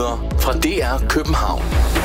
nyheder fra DR København.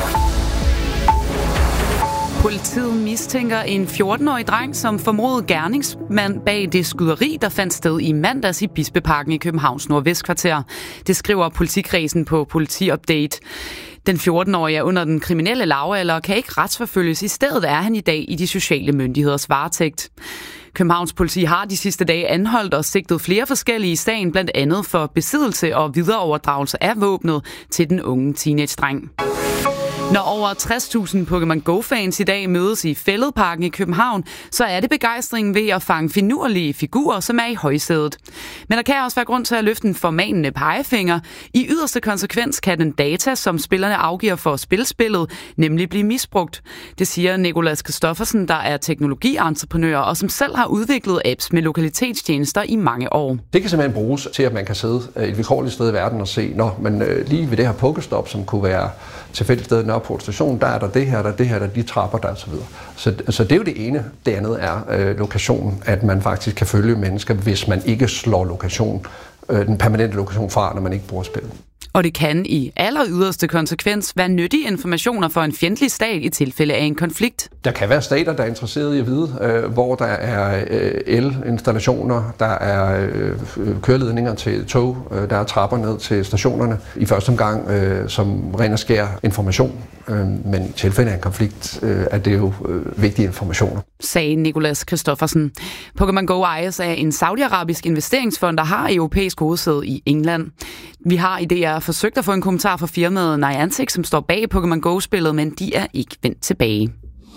Politiet mistænker en 14-årig dreng som formodet gerningsmand bag det skyderi, der fandt sted i mandags i Bispeparken i Københavns Nordvestkvarter. Det skriver politikredsen på Politiupdate. Den 14-årige er under den kriminelle lavalder og kan ikke retsforfølges. I stedet er han i dag i de sociale myndigheders varetægt. Københavns politi har de sidste dage anholdt og sigtet flere forskellige i sagen, blandt andet for besiddelse og videreoverdragelse af våbnet til den unge teenage-dreng. Når over 60.000 Pokémon Go-fans i dag mødes i Fælledparken i København, så er det begejstringen ved at fange finurlige figurer, som er i højsædet. Men der kan også være grund til at løfte en formanende pegefinger. I yderste konsekvens kan den data, som spillerne afgiver for spillet, nemlig blive misbrugt. Det siger Nicolas Christoffersen, der er teknologientreprenør og som selv har udviklet apps med lokalitetstjenester i mange år. Det kan simpelthen bruges til, at man kan sidde et vilkårligt sted i verden og se, men lige ved det her Pokestop, som kunne være tilfældigt sted, Nørreport Station, der er der det her, der er de trapper, der og så videre. Så det er jo det ene. Det andet er lokationen, at man faktisk kan følge mennesker, hvis man ikke slår den permanente lokation fra, når man ikke bruger spillet. Og det kan i aller yderste konsekvens være nyttige informationer for en fjendtlig stat i tilfælde af en konflikt. Der kan være stater, der er interesserede i at vide, hvor der er elinstallationer, der er køreledninger til tog, der er trapper ned til stationerne. I første omgang som ren og skær information, men i tilfælde af en konflikt er det jo vigtige informationer. Sagde Nicolas Christoffersen. Pokémon Go ejes af en saudiarabisk investeringsfond, der har europæisk hovedsæde i England. Vi har i DR forsøgt at få en kommentar fra firmaet Niantic, som står bag Pokémon Go-spillet, men de er ikke vendt tilbage.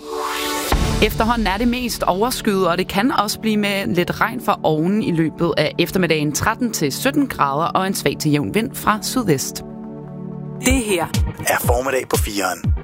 Efterhånden er det mest overskyet, og det kan også blive med lidt regn fra oven i løbet af eftermiddagen. 13-17 grader og en svag til jævn vind fra sydvest. Det her er Formiddag på 4'eren.